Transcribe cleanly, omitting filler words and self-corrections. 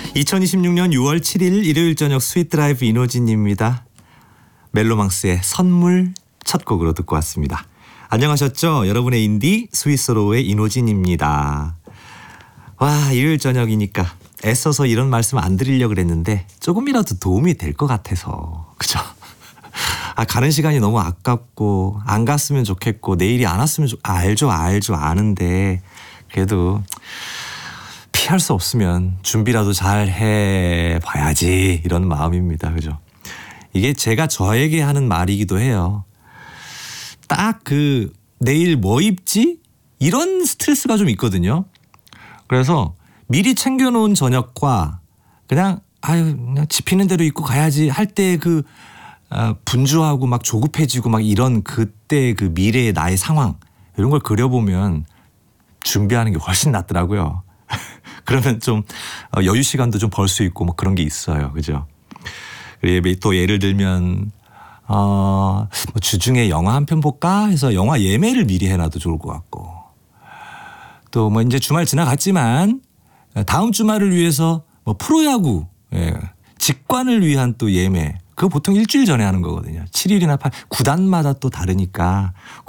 2026년 6월 7일 일요일 저녁 스윗드라이브 이노진입니다. 멜로망스의 선물 첫 곡으로 듣고 왔습니다. 안녕하셨죠? 여러분의 인디 스윗소로우의 이노진입니다. 와, 일요일 저녁이니까 애써서 이런 말씀 안 드리려고 그랬는데 조금이라도 도움이 될 것 같아서. 그죠? 가는 시간이 너무 아깝고 안 갔으면 좋겠고 내일이 안 왔으면 알죠 아는데 그래도 피할 수 없으면 준비라도 잘 해봐야지 이런 마음입니다. 그죠? 이게 제가 저에게 하는 말이기도 해요. 딱 내일 뭐 입지? 이런 스트레스가 좀 있거든요. 그래서 미리 챙겨놓은 저녁과 그냥 집히는 대로 입고 가야지 할 때 분주하고 막 조급해지고 막 이런 그때 미래의 나의 상황 이런 걸 그려보면 준비하는 게 훨씬 낫더라고요. 그러면 좀 여유 시간도 좀 벌 수 있고 뭐 그런 게 있어요. 그죠? 그리고 또 예를 들면 주중에 영화 한 편 볼까 해서 영화 예매를 미리 해놔도 좋을 것 같고 또 뭐 이제 주말 지나갔지만 다음 주말을 위해서 뭐 프로야구 직관을 위한 또 예매 그거 보통 일주일 전에 하는 거거든요. 7일이나 8일 구단마다 또 다르니까